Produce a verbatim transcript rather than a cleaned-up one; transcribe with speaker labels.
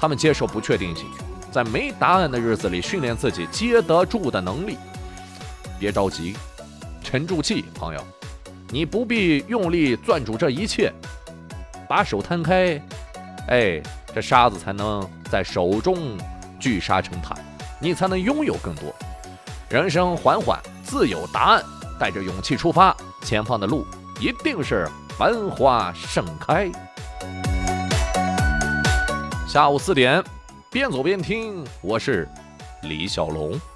Speaker 1: 他们接受不确定性，在没答案的日子里训练自己接得住的能力。别着急，沉住气，朋友，你不必用力攥住这一切，把手摊开，哎，这沙子才能在手中聚沙成塔，你才能拥有更多。人生缓缓，自有答案，带着勇气出发，前方的路一定是繁花盛开。下午四点，边走边听，我是李小龙。